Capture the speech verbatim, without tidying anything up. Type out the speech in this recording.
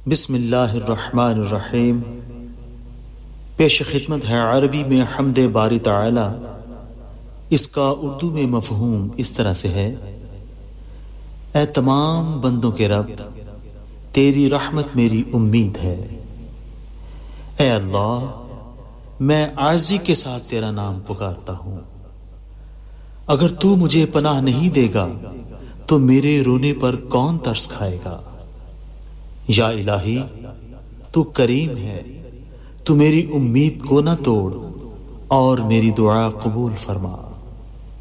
बिस्मिल्लाहिर्रहमानिर्रहीम। पेश खिदमत है अरबी में हम्दे बारी ताला। इसका उर्दू में मफ़हूम इस तरह से है, ऐ तमाम बंदों के रब, तेरी रहमत मेरी उम्मीद है। ऐ अल्लाह, मैं आज़ी के साथ तेरा नाम पुकारता हूँ। अगर तू मुझे पनाह नहीं देगा तो मेरे रोने पर कौन तरस खाएगा। या इलाही, तू करीम है, तू मेरी उम्मीद को न तोड़ और मेरी दुआ कबूल फरमा।